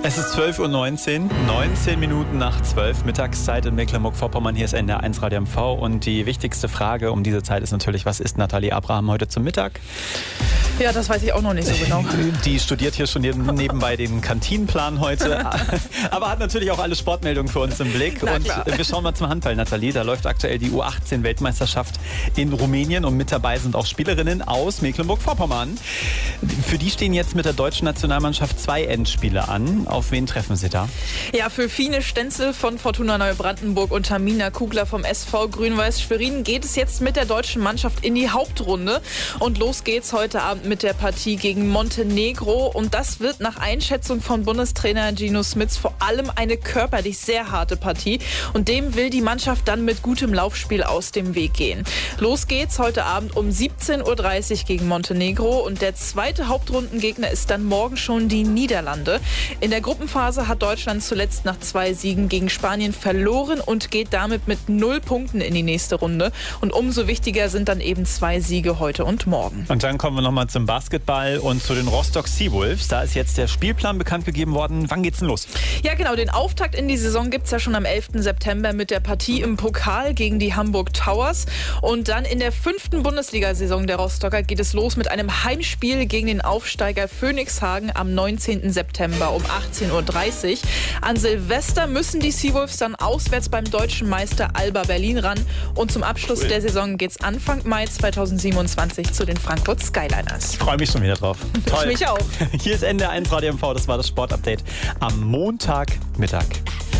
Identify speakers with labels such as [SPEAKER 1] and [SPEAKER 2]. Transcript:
[SPEAKER 1] Es ist 12:19 Uhr, 19 Minuten nach 12, Mittagszeit in Mecklenburg-Vorpommern. Hier ist NDR1 Radio MV und die wichtigste Frage um diese Zeit ist natürlich, was isst Nathalie Abraham heute zum Mittag?
[SPEAKER 2] Ja, das weiß ich auch noch nicht so genau.
[SPEAKER 1] Die studiert hier schon nebenbei den Kantinenplan heute, aber hat natürlich auch alle Sportmeldungen für uns im Blick. Und wir schauen mal zum Handball, Nathalie. Da läuft aktuell die U18-Weltmeisterschaft in Rumänien und mit dabei sind auch Spielerinnen aus Mecklenburg-Vorpommern. Für die stehen jetzt mit der deutschen Nationalmannschaft 2 Endspiele an. Auf wen treffen Sie da?
[SPEAKER 2] Ja, für Fine Stenzel von Fortuna Neubrandenburg und Tamina Kugler vom SV Grün-Weiß Schwerin geht es jetzt mit der deutschen Mannschaft in die Hauptrunde. Und los geht's heute Abend mit der Partie gegen Montenegro. Und das wird nach Einschätzung von Bundestrainer Gino Smits vor allem eine körperlich sehr harte Partie. Und dem will die Mannschaft dann mit gutem Laufspiel aus dem Weg gehen. Los geht's heute Abend um 17:30 Uhr gegen Montenegro. Und der zweite Hauptrundengegner ist dann morgen schon die Niederlande. In der Gruppenphase hat Deutschland zuletzt nach 2 Siegen gegen Spanien verloren und geht damit mit 0 Punkten in die nächste Runde. Und umso wichtiger sind dann eben 2 Siege heute und morgen.
[SPEAKER 1] Und dann kommen wir nochmal zum Basketball und zu den Rostock Seawolves. Da ist jetzt der Spielplan bekannt gegeben worden. Wann geht's denn los?
[SPEAKER 2] Ja genau, den Auftakt in die Saison gibt's ja schon am 11. September mit der Partie im Pokal gegen die Hamburg Towers. Und dann in der 5. Bundesliga-Saison der Rostocker geht es los mit einem Heimspiel gegen den Aufsteiger Phoenixhagen am 19. September um 18:30 Uhr. An Silvester müssen die Seawolves dann auswärts beim deutschen Meister Alba Berlin ran. Und zum Abschluss der Saison geht's Anfang Mai 2027 zu den Frankfurt Skyliners.
[SPEAKER 1] Ich freue mich schon wieder drauf.
[SPEAKER 2] Toll. Ich mich auch.
[SPEAKER 1] Hier ist NDR1 Radio MV, das war das Sportupdate am Montagmittag.